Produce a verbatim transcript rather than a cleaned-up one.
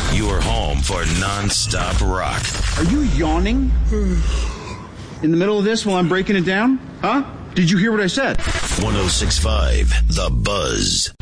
Your home for non-stop rock. Are you yawning in the middle of this while I'm breaking it down? Huh? Did you hear what I said? one oh six point five The Buzz.